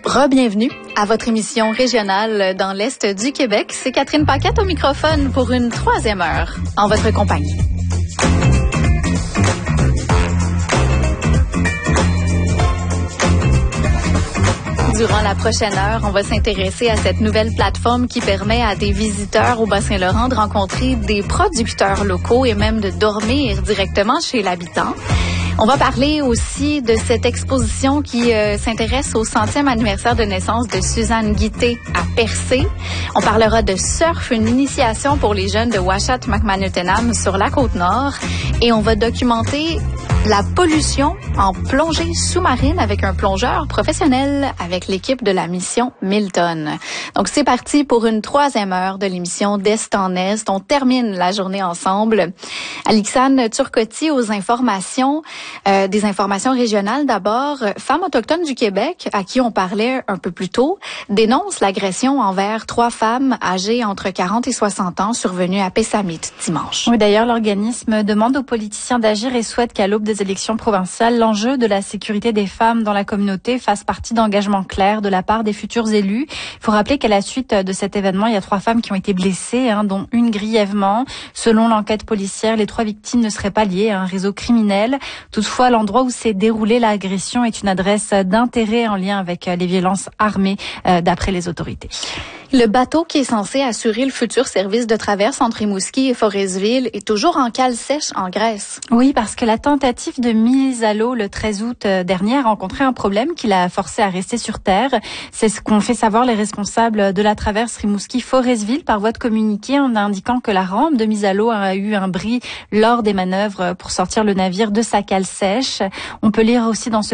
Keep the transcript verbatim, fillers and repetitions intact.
Re-bienvenue à votre émission régionale dans l'Est du Québec. C'est Catherine Paquette au microphone pour une troisième heure en votre compagnie. Durant la prochaine heure, on va s'intéresser à cette nouvelle plateforme qui permet à des visiteurs au Bas-Saint-Laurent de rencontrer des producteurs locaux et même de dormir directement chez l'habitant. On va parler aussi de cette exposition qui euh, s'intéresse au centième anniversaire de naissance de Suzanne Guité à Percé. On parlera de surf, une initiation pour les jeunes de Ouachata-Macmahon-Utenam sur la Côte-Nord. Et on va documenter la pollution en plongée sous-marine avec un plongeur professionnel avec l'équipe de la mission Milton. Donc, c'est parti pour une troisième heure de l'émission d'Est en Est. On termine la journée ensemble. Alixane Turcotte aux informations, euh, des informations régionales d'abord. Femmes autochtones du Québec, à qui on parlait un peu plus tôt, dénoncent l'agression envers trois femmes âgées entre quarante et soixante ans survenues à Pessamit dimanche. Oui, d'ailleurs, l'organisme demande aux politiciens d'agir et souhaite qu'à l'aube des élections provinciales, l'enjeu de la sécurité des femmes dans la communauté fasse partie d'engagements clairs de la part des futurs élus. Il faut rappeler qu'à la suite de cet événement, il y a trois femmes qui ont été blessées, hein, dont une grièvement. Selon l'enquête policière, les trois victimes ne seraient pas liées à un réseau criminel. Toutefois, l'endroit où s'est déroulée l'agression est une adresse d'intérêt en lien avec les violences armées, euh, d'après les autorités. Le bateau qui est censé assurer le futur service de traverse entre Rimouski et Forestville est toujours en cale sèche en Grèce. Oui, parce que la tentative de mise à l'eau le treize août dernier a rencontré un problème qui l'a forcé à rester sur terre. C'est ce qu'ont fait savoir les responsables de la traverse Rimouski-Forestville par voie de communiqué en indiquant que la rampe de mise à l'eau a eu un bris lors des manœuvres pour sortir le navire de sa cale sèche. On peut lire aussi dans ce